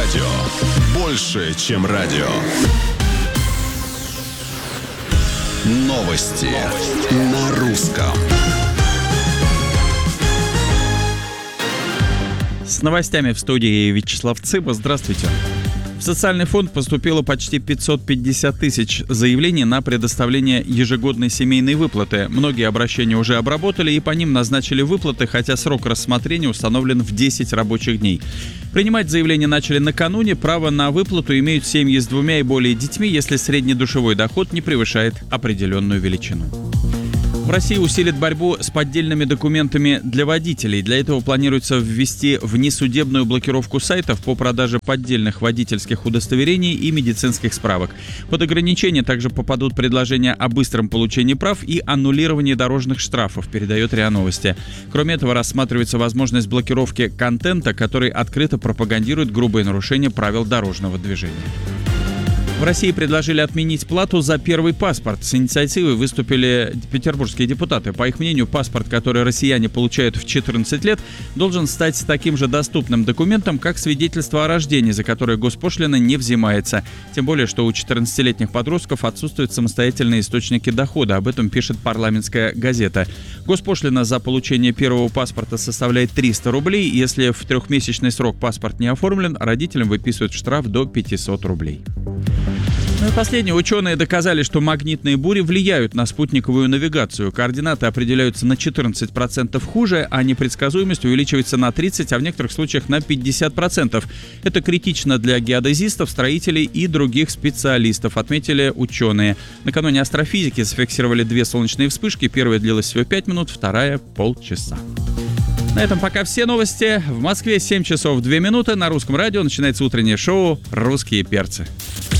радио. Больше, чем радио. Новости на русском. С новостями в студии Вячеслав Цыба. Здравствуйте. В социальный фонд поступило почти 550 тысяч заявлений на предоставление ежегодной семейной выплаты. Многие обращения уже обработали и по ним назначили выплаты, хотя срок рассмотрения установлен в 10 рабочих дней. Принимать заявления начали накануне. Право на выплату имеют семьи с 2 и более детьми, если средний душевой доход не превышает определенную величину. В России усилит борьбу с поддельными документами для водителей. Для этого планируется ввести внесудебную блокировку сайтов по продаже поддельных водительских удостоверений и медицинских справок. Под ограничение также попадут предложения о быстром получении прав и аннулировании дорожных штрафов, передает РИА Новости. Кроме этого, рассматривается возможность блокировки контента, который открыто пропагандирует грубые нарушения правил дорожного движения. В России предложили отменить плату за первый паспорт. С инициативой выступили петербургские депутаты. По их мнению, паспорт, который россияне получают в 14 лет, должен стать таким же доступным документом, как свидетельство о рождении, за которое госпошлина не взимается. Тем более, что у 14-летних подростков отсутствуют самостоятельные источники дохода. Об этом пишет парламентская газета. Госпошлина за получение первого паспорта составляет 300 рублей. Если в 3-месячный срок паспорт не оформлен, родителям выписывают штраф до 500 рублей. Ну и последнее. Ученые доказали, что магнитные бури влияют на спутниковую навигацию. Координаты определяются на 14% хуже, а непредсказуемость увеличивается на 30%, а в некоторых случаях на 50%. Это критично для геодезистов, строителей и других специалистов, отметили ученые. Накануне астрофизики зафиксировали 2 солнечные вспышки. Первая длилась всего 5 минут, вторая — полчаса. На этом пока все новости. В Москве 7 часов 2 минуты. На русском радио начинается утреннее шоу «Русские перцы».